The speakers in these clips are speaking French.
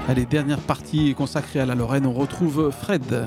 Allez, dernière partie consacrée à la Lorraine, on retrouve Fred.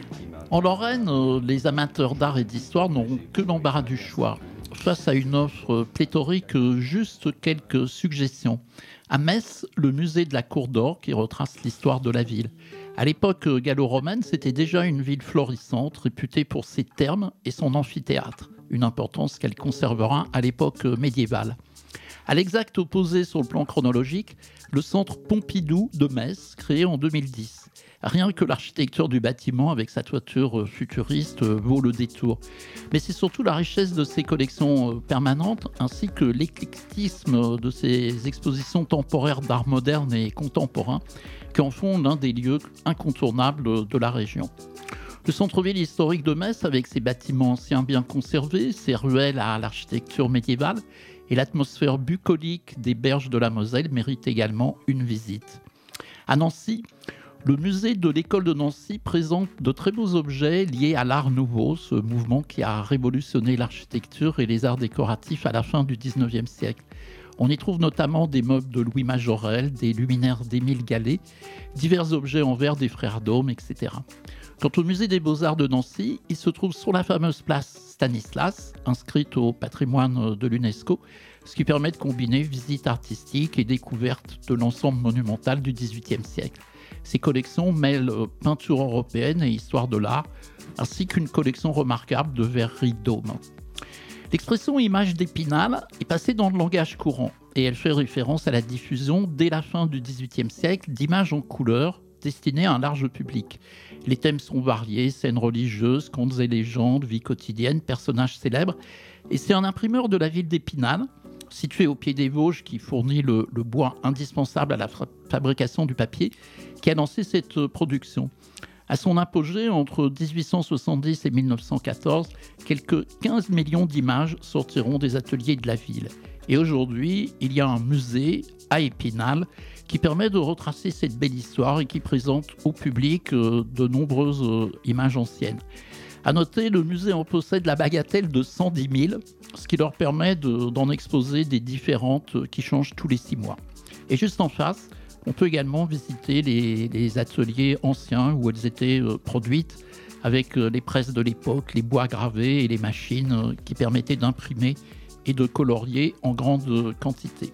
En Lorraine, les amateurs d'art et d'histoire n'auront que l'embarras du choix. Face à une offre pléthorique, juste quelques suggestions. À Metz, le musée de la Cour d'Or qui retrace l'histoire de la ville. À l'époque gallo-romaine, c'était déjà une ville florissante, réputée pour ses thermes et son amphithéâtre, une importance qu'elle conservera à l'époque médiévale. À l'exact opposé sur le plan chronologique, le centre Pompidou de Metz, créé en 2010. Rien que l'architecture du bâtiment avec sa toiture futuriste vaut le détour. Mais c'est surtout la richesse de ses collections permanentes ainsi que l'éclectisme de ses expositions temporaires d'art moderne et contemporain qui en font l'un des lieux incontournables de la région. Le centre-ville historique de Metz, avec ses bâtiments anciens bien conservés, ses ruelles à l'architecture médiévale et l'atmosphère bucolique des berges de la Moselle, mérite également une visite. À Nancy, le musée de l'école de Nancy présente de très beaux objets liés à l'art nouveau, ce mouvement qui a révolutionné l'architecture et les arts décoratifs à la fin du XIXe siècle. On y trouve notamment des meubles de Louis Majorel, des luminaires d'Émile Gallet, divers objets en verre des frères Daume, etc. Quant au musée des beaux-arts de Nancy, il se trouve sur la fameuse place Stanislas, inscrite au patrimoine de l'UNESCO, ce qui permet de combiner visite artistique et découverte de l'ensemble monumental du XVIIIe siècle. Ces collections mêlent peinture européenne et histoire de l'art, ainsi qu'une collection remarquable de verreries Daume. L'expression image d'Épinal est passée dans le langage courant et elle fait référence à la diffusion dès la fin du XVIIIe siècle d'images en couleur destinées à un large public. Les thèmes sont variés, scènes religieuses, contes et légendes, vie quotidienne, personnages célèbres. Et c'est un imprimeur de la ville d'Épinal, situé au pied des Vosges, qui fournit le bois indispensable à la fabrication du papier, qui a lancé cette production. À son apogée, entre 1870 et 1914, quelques 15 millions d'images sortiront des ateliers de la ville. Et aujourd'hui, il y a un musée à Épinal qui permet de retracer cette belle histoire et qui présente au public de nombreuses images anciennes. À noter, le musée en possède la bagatelle de 110 000, ce qui leur permet d'en exposer des différentes qui changent tous les 6 mois. Et juste en face, on peut également visiter les ateliers anciens où elles étaient produites avec les presses de l'époque, les bois gravés et les machines qui permettaient d'imprimer et de colorier en grande quantité.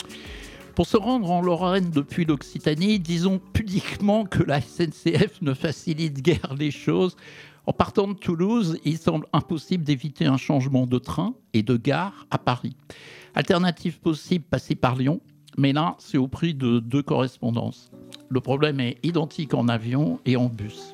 Pour se rendre en Lorraine depuis l'Occitanie, disons pudiquement que la SNCF ne facilite guère les choses. En partant de Toulouse, il semble impossible d'éviter un changement de train et de gare à Paris. Alternative possible, passer par Lyon, mais là, c'est au prix de 2 correspondances. Le problème est identique en avion et en bus.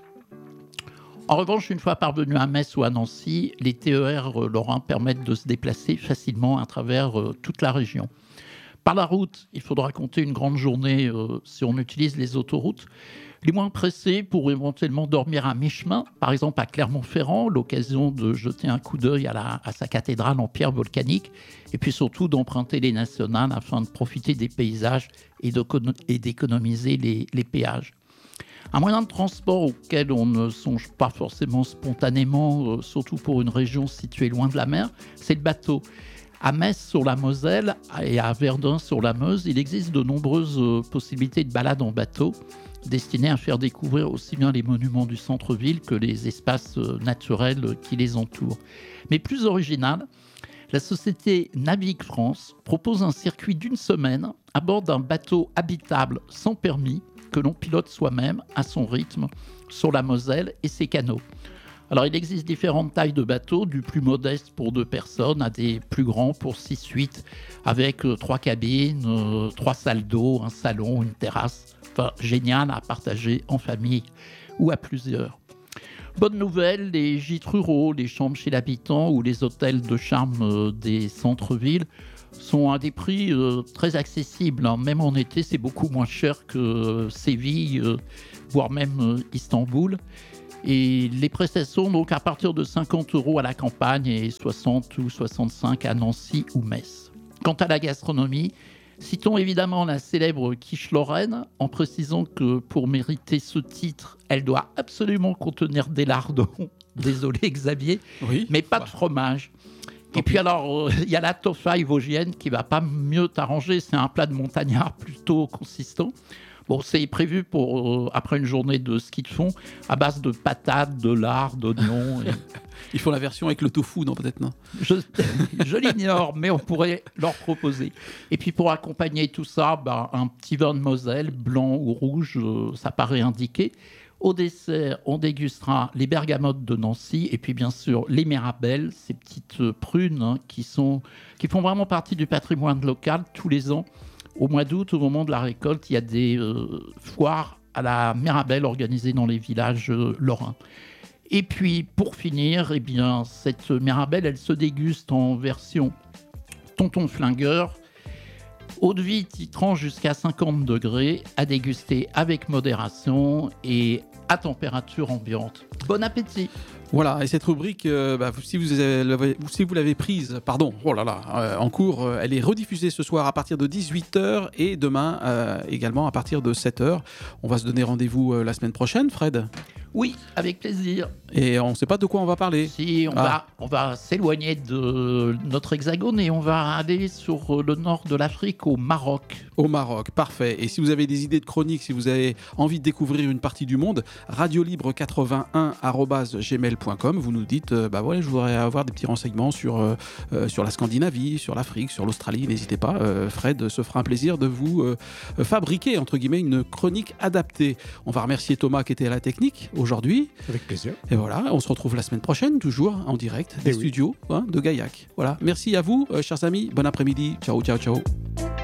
En revanche, une fois parvenu à Metz ou à Nancy, les TER lorrains permettent de se déplacer facilement à travers toute la région. Par la route, il faudra compter une grande journée si on utilise les autoroutes. Les moins pressés pour éventuellement dormir à mi-chemin, par exemple à Clermont-Ferrand, l'occasion de jeter un coup d'œil à sa cathédrale en pierre volcanique, et puis surtout d'emprunter les nationales afin de profiter des paysages et d'économiser les péages. Un moyen de transport auquel on ne songe pas forcément spontanément, surtout pour une région située loin de la mer, c'est le bateau. À Metz sur la Moselle et à Verdun sur la Meuse, il existe de nombreuses possibilités de balade en bateau destinées à faire découvrir aussi bien les monuments du centre-ville que les espaces naturels qui les entourent. Mais plus original, la société Navigue France propose un circuit d'1 semaine à bord d'un bateau habitable sans permis que l'on pilote soi-même à son rythme sur la Moselle et ses canaux. Alors, il existe différentes tailles de bateaux, du plus modeste pour 2 personnes à des plus grands pour 6-8, avec 3 cabines, 3 salles d'eau, un salon, une terrasse. Enfin, génial à partager en famille ou à plusieurs. Bonne nouvelle, les gîtes ruraux, les chambres chez l'habitant ou les hôtels de charme des centres-villes sont à des prix très accessibles. Même en été, c'est beaucoup moins cher que Séville, voire même Istanbul. Et les prestations, donc à partir de 50 € à la campagne et 60 ou 65 à Nancy ou Metz. Quant à la gastronomie, citons évidemment la célèbre quiche lorraine, en précisant que pour mériter ce titre, elle doit absolument contenir des lardons. Désolé Xavier, oui, mais pas de fromage. Et puis alors, il y a la toffaille vosgienne qui va pas mieux t'arranger. C'est un plat de montagnard plutôt consistant. Bon, c'est prévu pour après une journée de ski de fond à base de patates, de lard, d'oignons. Ils font la version avec le tofu, non, peut-être, non? Je l'ignore, mais on pourrait leur proposer. Et puis pour accompagner tout ça, un petit vin de Moselle, blanc ou rouge, ça paraît indiqué. Au dessert, on dégustera les bergamotes de Nancy et puis bien sûr les mirabelles, ces petites prunes qui font vraiment partie du patrimoine local. Tous les ans, au mois d'août, au moment de la récolte, il y a des foires à la mirabelle organisées dans les villages lorrains. Et puis, pour finir, eh bien, cette mirabelle, elle se déguste en version tonton flingueur. Eau de vie titrant jusqu'à 50 degrés, à déguster avec modération et à température ambiante. Bon appétit! Voilà, et cette rubrique, si vous l'avez prise, en cours, elle est rediffusée ce soir à partir de 18h et demain également à partir de 7h. On va se donner rendez-vous la semaine prochaine, Fred? Oui, avec plaisir. Et on ne sait pas de quoi on va parler. Si, on va s'éloigner de notre hexagone et on va aller sur le nord de l'Afrique, au Maroc. Au Maroc, parfait. Et si vous avez des idées de chroniques, si vous avez envie de découvrir une partie du monde, radiolibre81@gmail.com, vous nous dites, je voudrais avoir des petits renseignements sur la Scandinavie, sur l'Afrique, sur l'Australie, n'hésitez pas. Fred se fera un plaisir de vous fabriquer, entre guillemets, une chronique adaptée. On va remercier Thomas qui était à la technique aujourd'hui. Avec plaisir. Et voilà, on se retrouve la semaine prochaine, toujours en direct des studios de Gaillac. Voilà, merci à vous, chers amis. Bon après-midi. Ciao, ciao, ciao.